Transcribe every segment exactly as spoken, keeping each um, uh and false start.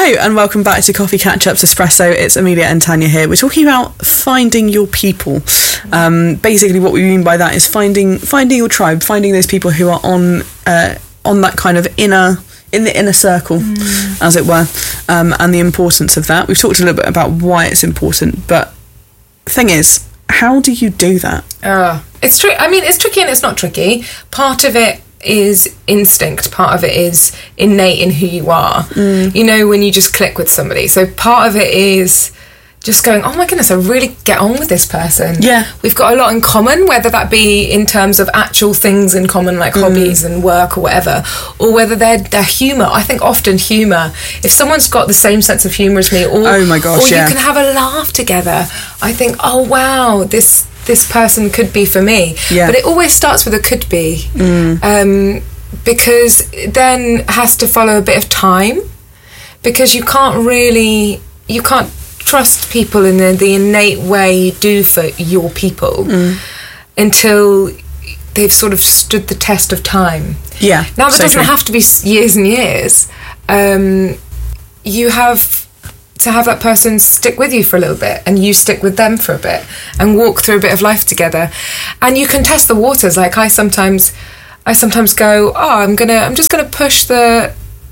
Hello and welcome back to Coffee Catch Ups Espresso. It's Amelia and Tanya here. We're talking about finding your people. Um, basically what we mean by that is finding finding your tribe, finding those people who are on uh, on that kind of inner, in the inner circle, mm. as it were, um, and the importance of that. We've talked a little bit about why it's important, but the thing is, how do you do that? Uh, it's tri- I mean, it's tricky and it's not tricky. Part of it is instinct, part of it is innate in who you are. Mm. You know, when you just click with somebody. So part of it is just going, oh my goodness, I really get on with this person. Yeah. We've got a lot in common, whether that be in terms of actual things in common, like mm. hobbies and work or whatever, or whether they're, their humour. I think often humour, if someone's got the same sense of humour as me, or, oh my gosh, or yeah. you can have a laugh together, I think, oh wow, this this person could be for me. Yeah. But it always starts with a could be. Mm. Um, because then has to follow a bit of time, because you can't really, you can't trust people in the, the innate way you do for your people mm. until they've sort of stood the test of time. Yeah. Now that so doesn't true. have to be years and years. Um, you have to have that person stick with you for a little bit, and you stick with them for a bit, and walk through a bit of life together. And you can test the waters. Like I sometimes, I sometimes go, oh, I'm gonna, I'm just gonna push the,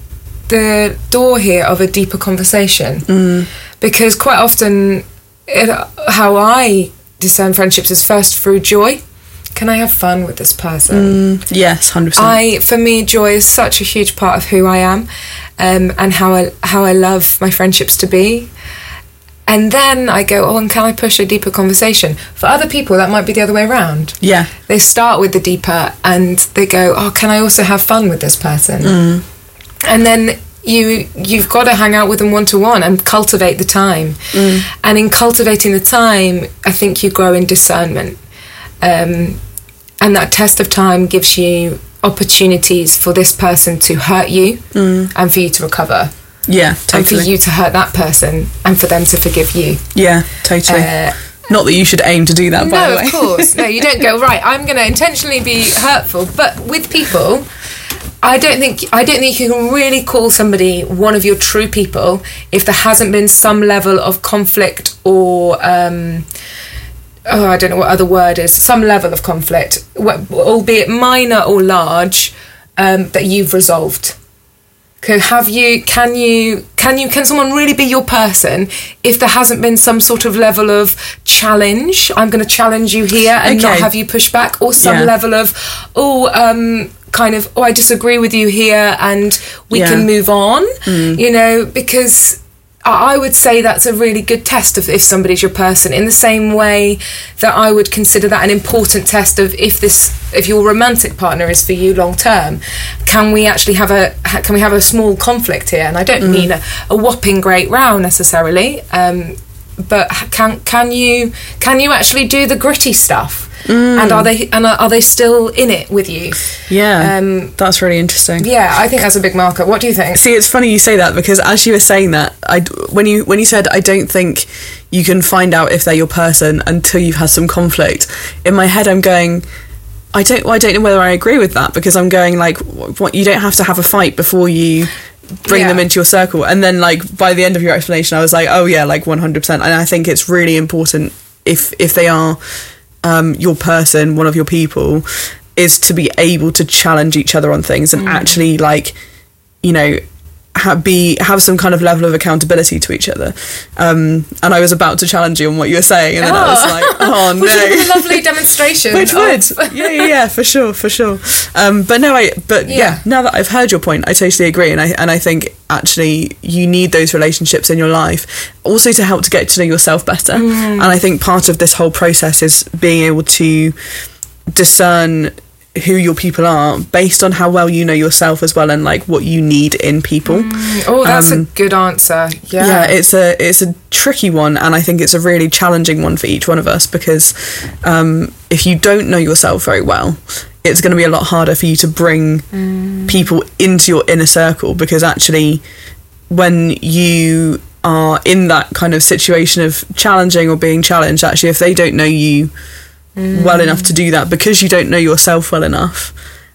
the door here of a deeper conversation, mm. because quite often, it, how I discern friendships is first through joy. Can I have fun with this person? Mm, yes, one hundred percent. I, for me, joy is such a huge part of who I am, um, and how I how I love my friendships to be. And then I go, oh, and can I push a deeper conversation? For other people, that might be the other way around. Yeah. They start with the deeper, and they go, oh, can I also have fun with this person? Mm. And then you you've got to hang out with them one to one and cultivate the time. Mm. And in cultivating the time, I think you grow in discernment. Um, and that test of time gives you opportunities for this person to hurt you mm. and for you to recover. Yeah, totally. And for you to hurt that person and for them to forgive you. Yeah, totally. Uh, Not that you should aim to do that, by no, the way. No, of course. No, you don't go, right, I'm going to intentionally be hurtful. But with people, I don't think I don't think you can really call somebody one of your true people if there hasn't been some level of conflict or... Um, oh, I don't know what other word is, some level of conflict, albeit minor or large, um, that you've resolved. Okay, have you, can you, can you, can someone really be your person if there hasn't been some sort of level of challenge? I'm going to challenge you here and okay. not have you push back, or some yeah. level of, oh, um, kind of, oh, I disagree with you here and we yeah. can move on, mm. you know, because... I would say that's a really good test of if somebody's your person, in the same way that I would consider that an important test of if this, if your romantic partner is for you long term. Can we actually have a can we have a small conflict here? And I don't mm. mean a, a whopping great row necessarily, um, but can can you can you actually do the gritty stuff? Mm. And are they and are they still in it with you? Yeah, um, that's really interesting. Yeah, I think that's a big marker. What do you think? See, it's funny you say that, because as you were saying that, I when you when you said I don't think you can find out if they're your person until you've had some conflict. In my head, I'm going, I don't I don't know whether I agree with that, because I'm going like, what, you don't have to have a fight before you bring yeah. them into your circle. And then like by the end of your explanation, I was like, oh yeah, like one hundred percent. And I think it's really important if if they are. Um, your person, one of your people, is to be able to challenge each other on things and mm. actually, like, you know, ha- be have some kind of level of accountability to each other. Um, and I was about to challenge you on what you were saying, and then oh. I was like, oh no. Which would be a lovely demonstration. Which would. yeah, yeah, yeah, for sure, for sure. Um, but no, I, but yeah. yeah, now that I've heard your point, I totally agree. And I, and I think actually you need those relationships in your life also to help to get to know yourself better. Mm. And I think part of this whole process is being able to discern who your people are based on how well you know yourself as well, and like what you need in people. Mm. Oh, that's um, a good answer. Yeah. Yeah, it's a it's a tricky one, and I think it's a really challenging one for each one of us, because um, if you don't know yourself very well, it's going to be a lot harder for you to bring mm. people into your inner circle, because actually when you are in that kind of situation of challenging or being challenged, actually if they don't know you Mm. well enough to do that, because you don't know yourself well enough,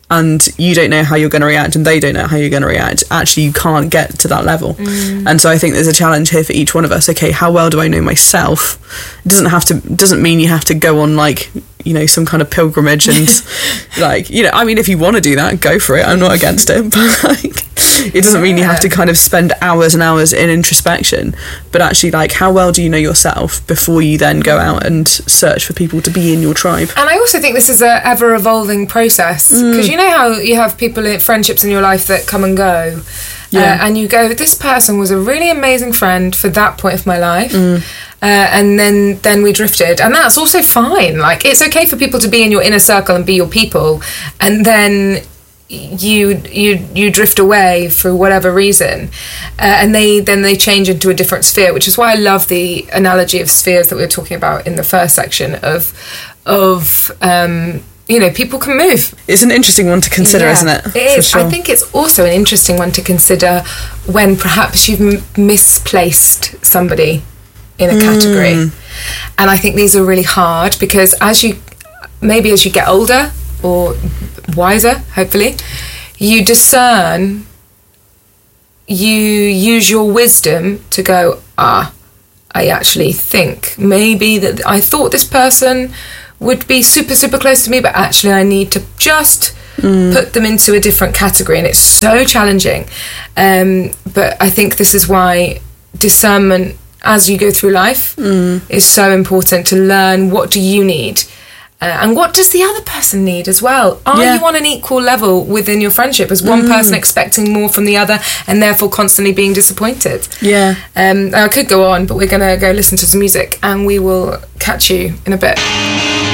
and you don't know how you're going to react and they don't know how you're going to react, actually you can't get to that level. Mm. And so I think there's a challenge here for each one of us. Okay, how well do I know myself? It doesn't have to doesn't mean you have to go on like, you know, some kind of pilgrimage and like, you know, I mean, if you want to do that, go for it. I'm not against it, but like it doesn't mean you have to kind of spend hours and hours in introspection, but actually like how well do you know yourself before you then go out and search for people to be in your tribe. And I also think this is a ever evolving process, because mm. you know how you have people in friendships in your life that come and go, yeah. uh, and you go, this person was a really amazing friend for that point of my life, mm. uh, and then then we drifted, and that's also fine. Like, it's okay for people to be in your inner circle and be your people, and then you you you drift away for whatever reason, uh, and they then they change into a different sphere, which is why I love the analogy of spheres that we were talking about in the first section of of um you know, people can move. It's an interesting one to consider, yeah, isn't it? It is. Sure. I think it's also an interesting one to consider when perhaps you've m- misplaced somebody in a mm. category, and I think these are really hard, because as you maybe as you get older or wiser, hopefully, you discern, you use your wisdom to go, ah, I actually think maybe that I thought this person would be super, super close to me, but actually I need to just mm. put them into a different category, and it's so challenging. Um, but I think this is why discernment as you go through life mm. is so important, to learn what do you need. Uh, and what does the other person need as well? Are yeah. you on an equal level within your friendship? Is one mm. person expecting more from the other and therefore constantly being disappointed? Yeah. Um, I could go on, but we're going to go listen to some music, and we will catch you in a bit.